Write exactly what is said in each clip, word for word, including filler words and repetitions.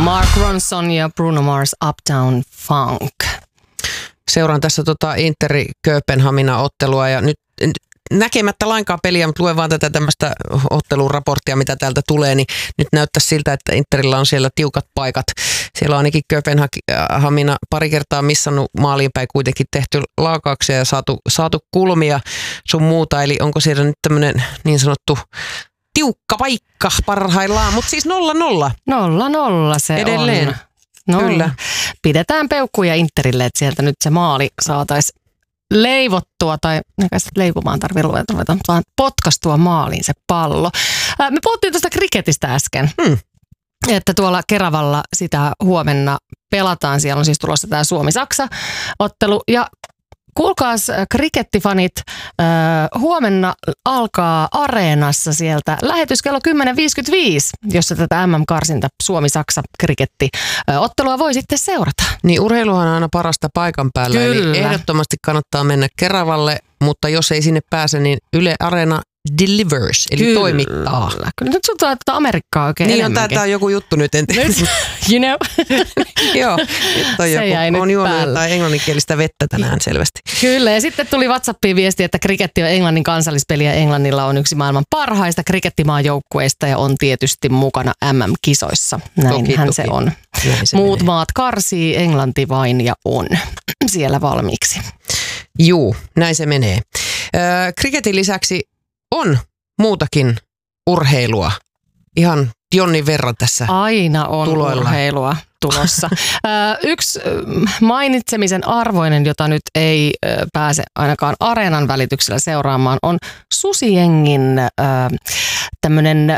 Mark Ronson ja Bruno Mars Uptown Funk. Seuraan tässä tota Interi Kööpenhamina-ottelua ja nyt näkemättä lainkaan peliä, mutta luen vaan tätä tämmöistä otteluraporttia, mitä täältä tulee, niin nyt näyttää siltä, että Interillä on siellä tiukat paikat. Siellä on ainakin Kööpenhamina pari kertaa missannut maaliin päin kuitenkin tehty laakauksia ja saatu, saatu kulmia sun muuta, eli onko siellä nyt tämmöinen niin sanottu tiukka paikka parhaillaan, mutta siis nolla nolla. Nolla nolla se edelleen. on. No, Kyllä. Pidetään peukkuja Interille, että sieltä nyt se maali saataisiin leivottua, tai eikä sitä leivomaan tarvitse ruveta, vaan potkastua maaliin se pallo. Ää, me puhuttiin tuosta kriketistä äsken, Hmm. että tuolla Keravalla sitä huomenna pelataan. Siellä on siis tulossa tämä Suomi-Saksa-ottelu. Ja kuulkaas krikettifanit, äh, huomenna alkaa Areenassa sieltä lähetys kello kymmenen viisikymmentäviisi, jossa tätä M M-karsinta Suomi-Saksa-kriketti-ottelua voi sitten seurata. Niin urheiluhan on aina parasta paikan päällä, Kyllä. eli ehdottomasti kannattaa mennä Keravalle, mutta jos ei sinne pääse, niin Yle Areena delivers, eli Kyllä. toimittaa. Kyllä nyt sun tulee tätä Amerikkaa oikein Niin on, enemmänkin. tää on joku juttu nyt. En Nyt, you know. Joo, nyt on, joku, jäi nyt on juonut päälle. jotain englanninkielistä vettä tänään selvästi. Kyllä, ja sitten tuli WhatsAppiin viesti, että kriketti on Englannin kansallispeli ja Englannilla on yksi maailman parhaista krikettimaajoukkueista ja on tietysti mukana M M-kisoissa. Näinhän Toki, toki. se on. Näin se Muut menee. maat karsii, Englanti vain ja on siellä valmiiksi. Juu, näin se menee. Öö, kriketin lisäksi on muutakin urheilua. Ihan jonnin verran tässä. Aina on tuloilla. urheilua tulossa. Ö, yksi ö, mainitsemisen arvoinen, jota nyt ei ö, pääse ainakaan Areenan välityksellä seuraamaan, on Susijengin ö, tämmöinen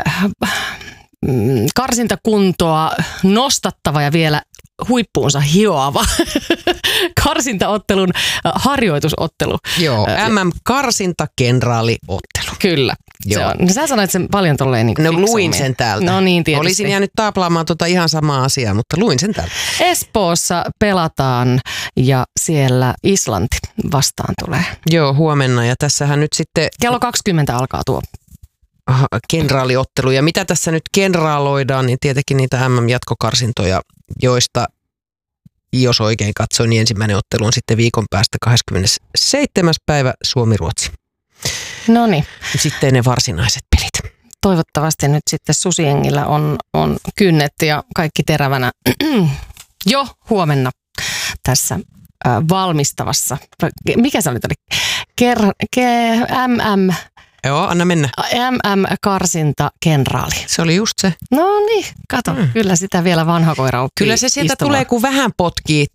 mm, karsintakuntoa nostattava ja vielä huippuunsa hioava karsintaottelun ö, harjoitusottelu. Joo, M M-karsintakenraaliottelu. Kyllä. Se Joo. on. Sä sanoit sen paljon tolleen niin No luin fiksummin. sen täältä. No niin, tietysti. Olisin jäänyt taaplaamaan tota ihan samaa asiaa, mutta luin sen täältä. Espoossa pelataan ja siellä Islanti vastaan tulee. Joo, huomenna. Ja tässähän nyt sitten Kello kaksikymmentä alkaa tuo. aha, kenraaliottelu. Ja mitä tässä nyt kenraaloidaan, niin tietenkin niitä M M-jatkokarsintoja, joista, jos oikein katsoin, niin ensimmäinen ottelu on sitten viikon päästä kahdeskymmenesseitsemäs päivä Suomi-Ruotsi. No niin, Sitten ne varsinaiset pelit. toivottavasti nyt sitten Susijengillä on, on kynnet ja kaikki terävänä jo huomenna tässä äh, valmistavassa. Mikä se oli? Ker, ke, M M, Joo, anna mennä. M M-karsinta kenraali. Se oli just se. No niin, kato, mm. kyllä sitä vielä vanha koira oppii Kyllä se sieltä istumaan. tulee, kun vähän potkii